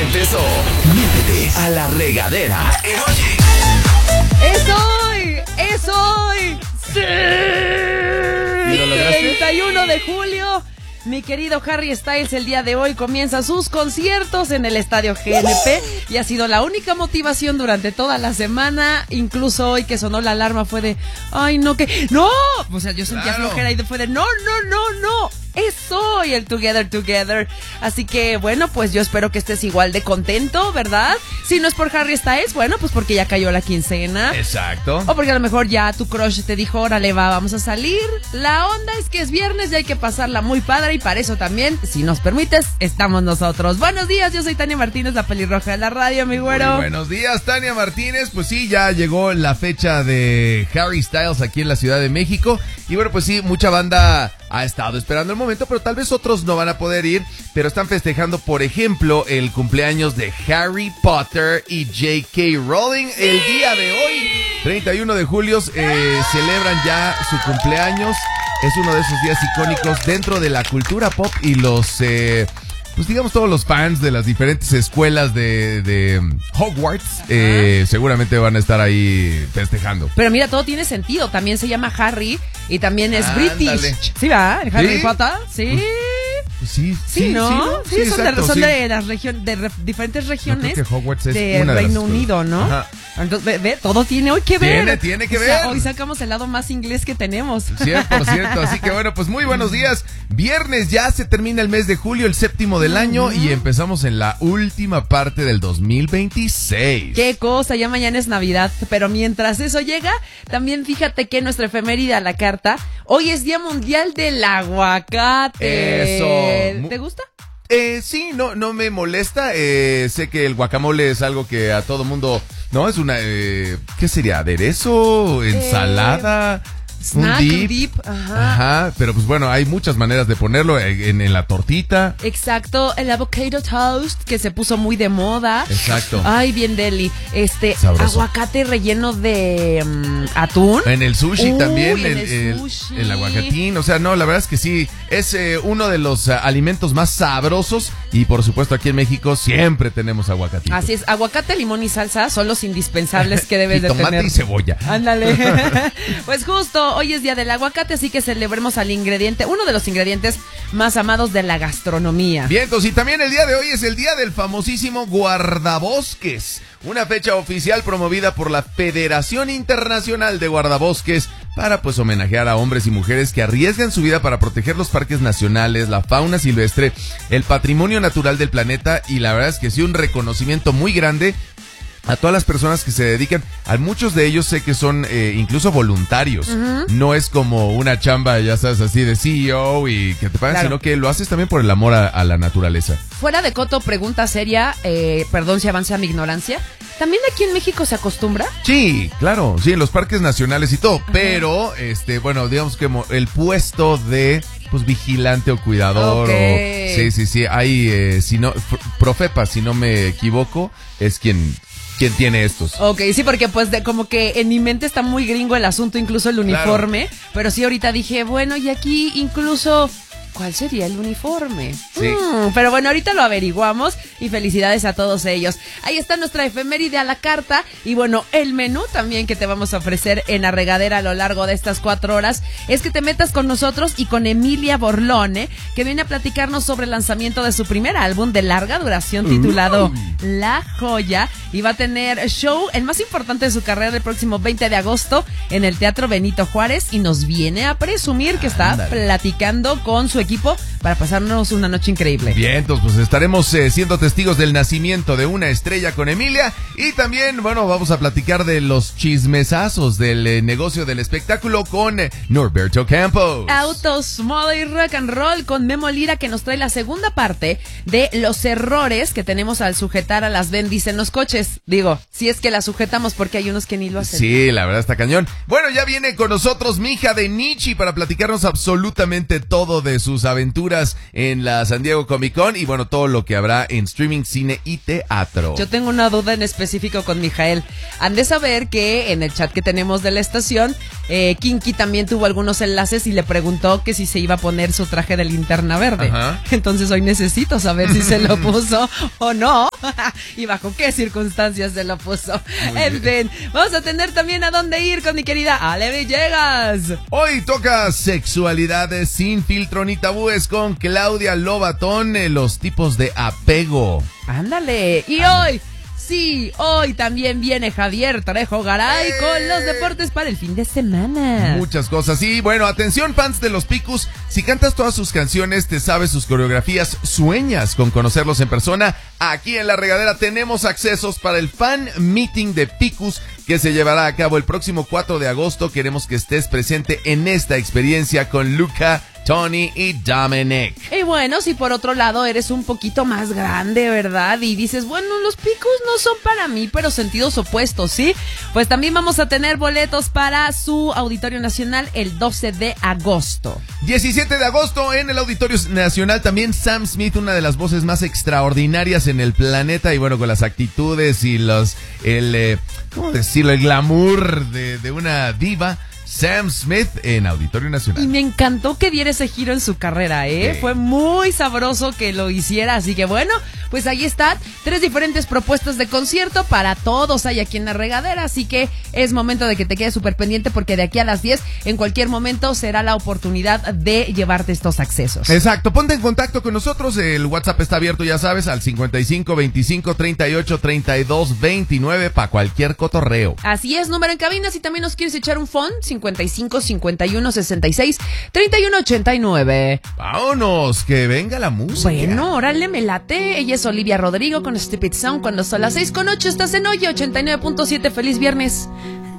empezó. Métete a la regadera. Oye. ¡Es hoy! ¡Sí! ¿Y lo lograste? 31 de julio. Mi querido Harry Styles el día de hoy comienza sus conciertos en el Estadio GNP y ha sido la única motivación durante toda la semana. Incluso hoy que sonó la alarma fue de, ¡ay, no, que no! O sea, yo sentía flojera y fue de, ¡no! Es hoy el Together. Así que, bueno, pues yo espero que estés igual de contento, ¿verdad? Si no es por Harry Styles, bueno, pues porque ya cayó la quincena. Exacto. O porque a lo mejor ya tu crush te dijo, órale, vamos a salir. La onda es que es viernes y hay que pasarla muy padre. Y para eso también, si nos permites, estamos nosotros. Buenos días, yo soy Tania Martínez, la pelirroja de la radio, mi güero. Muy buenos días, Tania Martínez. Pues sí, ya llegó la fecha de Harry Styles aquí en la Ciudad de México. Y bueno, pues sí, mucha banda ha estado esperando el momento, pero tal vez otros no van a poder ir, pero están festejando, por ejemplo, el cumpleaños de Harry Potter y J.K. Rowling. ¡Sí! El día de hoy, 31 de julio, celebran ya su cumpleaños. Es uno de esos días icónicos dentro de la cultura pop y los... pues digamos todos los fans de las diferentes escuelas de Hogwarts seguramente van a estar ahí festejando. Pero mira, todo tiene sentido. También se llama Harry y también es Ándale. British. ¿Sí va? ¿El Harry ¿Sí? Potter? Sí. Sí, ¿no? Sí, son exacto, son sí. de las diferentes regiones creo que Hogwarts es de una de las Reino escuelas. Unido, ¿no? Ajá. Entonces, ve, todo tiene hoy que ver. Tiene que O sea, ver. hoy sacamos el lado más inglés que tenemos. 100%, así que bueno, pues muy buenos días. Viernes, ya se termina el mes de julio, el séptimo del año, y empezamos en la última parte del 2026. Qué cosa, ya mañana es Navidad, pero mientras eso llega, también fíjate que nuestra efeméride a la carta, hoy es Día Mundial del Aguacate. Eso. ¿Te gusta? Sí, no me molesta. Sé que el guacamole es algo que a todo mundo, ¿no? Es una, ¿qué sería? ¿Aderezo? ¿Ensalada? Snack, un dip. dip, ajá. Pero pues bueno, hay muchas maneras de ponerlo en la tortita. Exacto, el avocado toast que se puso muy de moda. Exacto. Ay, bien deli. Sabroso. Aguacate relleno de atún. En el sushi también, en el sushi. el aguacatín. O sea, no, la verdad es que sí, es uno de los alimentos más sabrosos. Y por supuesto aquí en México siempre tenemos aguacatito. Así es, aguacate, limón y salsa son los indispensables que debes y de tomate tener. y cebolla. Ándale. Pues justo, hoy es día del aguacate, así que celebremos al ingrediente, uno de los ingredientes más amados de la gastronomía. Vientos, y también el día de hoy es el día del famosísimo guardabosques. Una fecha oficial promovida por la Federación Internacional de Guardabosques para pues homenajear a hombres y mujeres que arriesgan su vida para proteger los parques nacionales, la fauna silvestre, el patrimonio natural del planeta, y la verdad es que sí, un reconocimiento muy grande a todas las personas que se dedican. A muchos de ellos sé que son incluso voluntarios. No es como una chamba, ya sabes, así de CEO y que te pagan, claro, sino que lo haces también por el amor a la naturaleza. Fuera de coto, pregunta seria, perdón si avance a mi ignorancia. ¿También aquí en México se acostumbra? Sí, claro, sí, en los parques nacionales y todo, pero, bueno, digamos que el puesto de, pues, vigilante o cuidador, okay, sí, hay, si no, Profepa, si no me equivoco, es quien tiene estos. Ok, sí, porque pues como que en mi mente está muy gringo el asunto, incluso el uniforme, claro, pero sí ahorita dije, bueno, y aquí incluso... ¿cuál sería el uniforme? Sí. Pero bueno, ahorita lo averiguamos y felicidades a todos ellos. Ahí está nuestra efeméride a la carta y bueno, el menú también que te vamos a ofrecer en la regadera a lo largo de estas 4 horas es que te metas con nosotros y con Emilia Borlone, que viene a platicarnos sobre el lanzamiento de su primer álbum de larga duración titulado La Joya, y va a tener show, el más importante de su carrera, el próximo 20 de agosto en el Teatro Benito Juárez, y nos viene a presumir que está platicando con su equipo para pasarnos una noche increíble. Bien, entonces pues estaremos siendo testigos del nacimiento de una estrella con Emilia, y también, bueno, vamos a platicar de los chismesazos del negocio del espectáculo con Norberto Campos. Autos, moda y rock and roll con Memo Lira, que nos trae la segunda parte de los errores que tenemos al sujetar a las bendis en los coches. Digo, si es que las sujetamos, porque hay unos que ni lo hacen. Sí, la verdad está cañón. Bueno, ya viene con nosotros mi hija de Nietzsche para platicarnos absolutamente todo de sus aventuras en la San Diego Comic Con y bueno, todo lo que habrá en streaming, cine y teatro. Yo tengo una duda en específico con Mijael. Han de saber que en el chat que tenemos de la estación, Kinky también tuvo algunos enlaces y le preguntó que si se iba a poner su traje de Linterna Verde. Ajá. Entonces hoy necesito saber si se lo puso o no y bajo qué circunstancias se lo puso. En fin, vamos a tener también a dónde ir con mi querida Ale Villegas. Hoy toca sexualidades sin filtro ni tabúes con Claudia Lobatón, los tipos de apego. Ándale. Y hoy, sí, hoy también viene Javier Trejo Garay con los deportes para el fin de semana. Muchas cosas. Y bueno, atención fans de los Picus, si cantas todas sus canciones, te sabes sus coreografías, sueñas con conocerlos en persona, aquí en La Regadera tenemos accesos para el Fan Meeting de Picus que se llevará a cabo el próximo 4 de agosto. Queremos que estés presente en esta experiencia con Luca, Tony y Dominic. Y bueno, si por otro lado eres un poquito más grande, ¿verdad? Y dices, bueno, los Picus no son para mí, pero sentidos opuestos, ¿sí? Pues también vamos a tener boletos para su Auditorio Nacional el 12 de agosto. 17 de agosto en el Auditorio Nacional también Sam Smith, una de las voces más extraordinarias en el planeta, y bueno, con las actitudes y ¿cómo decirlo? El glamour de una diva. Sam Smith en Auditorio Nacional. Y me encantó que diera ese giro en su carrera, ¿eh? Sí. Fue muy sabroso que lo hiciera, así que bueno, pues ahí están 3 diferentes propuestas de concierto para todos hay aquí en La Regadera, así que es momento de que te quedes súper pendiente porque de aquí a las 10, en cualquier momento, será la oportunidad de llevarte estos accesos. Exacto, ponte en contacto con nosotros, el WhatsApp está abierto, ya sabes, al 55 25 38 32 29 para cualquier cotorreo. Así es, número en cabina, si también nos quieres echar un phone, 55 51 66 31 89. Vámonos, que venga la música. Bueno, órale, me late. Ella es Olivia Rodrigo con Stupid Sound cuando son las 6:08. Estás en Oye 89.7. Feliz viernes.